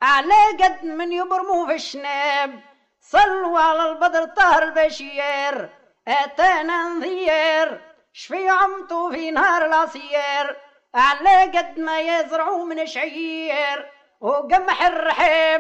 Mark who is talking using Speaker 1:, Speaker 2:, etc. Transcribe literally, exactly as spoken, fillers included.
Speaker 1: على قد من يبرموا في الشناب صلوا على البدر طهر البشير اتانا نذير شفي عمتو في نهار العصير على قد ما يزرعوا من شعير وقمح الرحيب